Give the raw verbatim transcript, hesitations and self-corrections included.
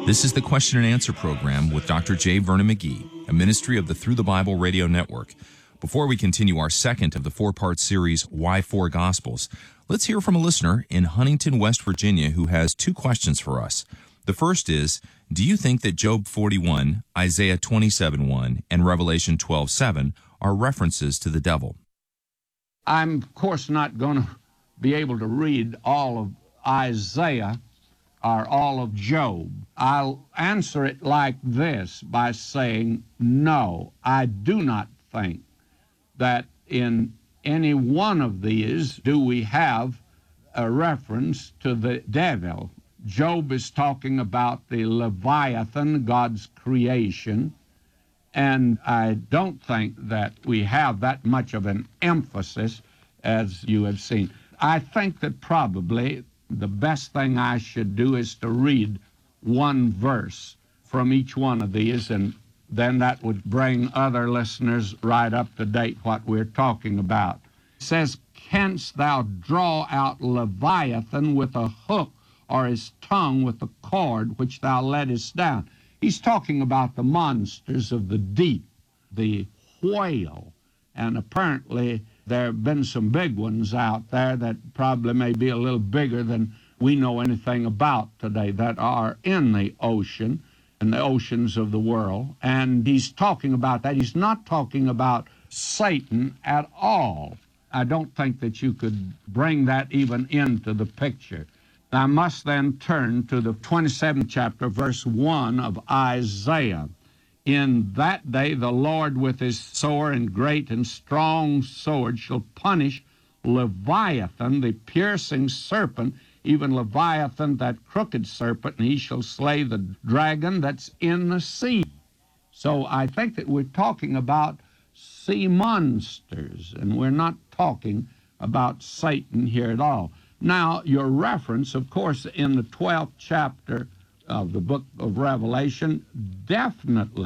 This is the question and answer program with Doctor J. Vernon McGee, a ministry of the Through the Bible radio network. Before we continue our second of the four-part series, Why Four Gospels, let's hear from a listener in Huntington, West Virginia, who has two questions for us. The first is, do you think that Job forty-one, Isaiah twenty-seven one, and Revelation twelve seven are references to the devil? I'm, of course, not going to be able to read all of Isaiah or all of Job. I'll answer it like this by saying, no, I do not think that in any one of these do we have a reference to the devil. Job is talking about the Leviathan, God's creation, and I don't think that we have that much of an emphasis as you have seen. I think that probably the best thing I should do is to read one verse from each one of these, and then that would bring other listeners right up to date what we're talking about. It says, canst thou draw out Leviathan with a hook, or his tongue with a cord which thou lettest down? He's talking about the monsters of the deep, the whale, and apparently there have been some big ones out there that probably may be a little bigger than we know anything about today that are in the ocean and the oceans of the world. And he's talking about that. He's not talking about Satan at all. I don't think that you could bring that even into the picture. I must then turn to the twenty-seventh chapter, verse one of Isaiah. In that day the Lord with his sore and great and strong sword shall punish Leviathan, the piercing serpent, even Leviathan, that crooked serpent, and he shall slay the dragon that's in the sea. So I think that we're talking about sea monsters, and we're not talking about Satan here at all. Now, your reference, of course, in the twelfth chapter of the book of Revelation, definitely